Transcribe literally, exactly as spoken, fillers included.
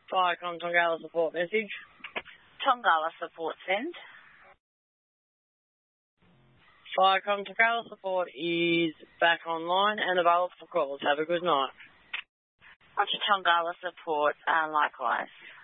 Firecom Tongala support message. Tongala support send. Firecom Tongala support is back online and available for calls. Have a good night. Roger, Tongala support, uh, likewise.